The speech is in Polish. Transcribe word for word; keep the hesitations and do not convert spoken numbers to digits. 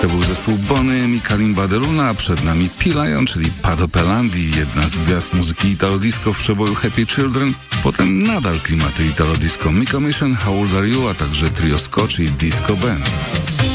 To był zespół Bonny M i Kalimba de Luna, a przed nami P-Lion, czyli Pado Pelandi, jedna z gwiazd muzyki italo-disco w przeboju Happy Children. Potem nadal klimaty italo-disco, Miko Mission, How Old Are You, a także trio Scotch i Disco Band.